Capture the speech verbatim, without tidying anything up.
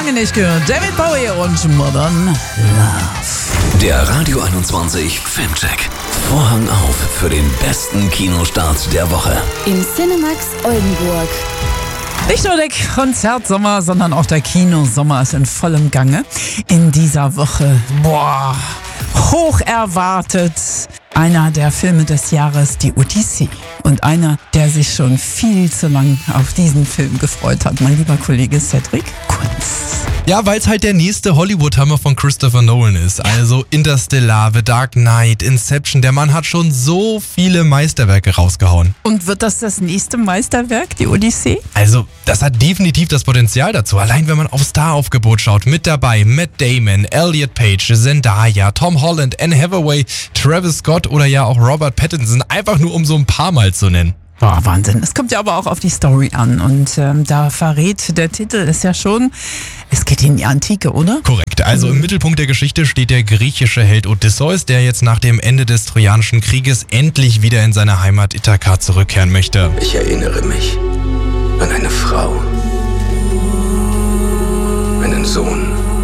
lange nicht gehört. David Bowie und Modern Love. Der Radio einundzwanzig Filmcheck. Vorhang auf für den besten Kinostart der Woche. Im Cinemax Oldenburg. Nicht nur der Konzertsommer, sondern auch der Kinosommer ist in vollem Gange. In dieser Woche, boah, hoch erwartet, einer der Filme des Jahres, die Odyssee. Und einer, der sich schon viel zu lang auf diesen Film gefreut hat, mein lieber Kollege Cedric Kunz. Ja, weil es halt der nächste Hollywood-Hammer von Christopher Nolan ist. Also Interstellar, The Dark Knight, Inception. Der Mann hat schon so viele Meisterwerke rausgehauen. Und wird das das nächste Meisterwerk, die Odyssee? Also, das hat definitiv das Potenzial dazu. Allein wenn man auf Star-Aufgebot schaut. Mit dabei Matt Damon, Elliot Page, Zendaya, Tom Holland, Anne Hathaway, Travis Scott oder ja auch Robert Pattinson. Einfach nur um so ein paar Mal zu nennen. Boah, Wahnsinn. Es kommt ja aber auch auf die Story an. Und ähm, da verrät der Titel ist ja schon, es geht in die Antike, oder? Korrekt. Also im Mittelpunkt der Geschichte steht der griechische Held Odysseus, der jetzt nach dem Ende des Trojanischen Krieges endlich wieder in seine Heimat Ithaka zurückkehren möchte. Ich erinnere mich an eine Frau, einen Sohn